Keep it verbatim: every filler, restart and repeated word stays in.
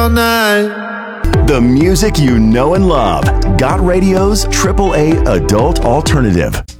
all night. The music you know and love. Got Radio's triple A Adult Alternative.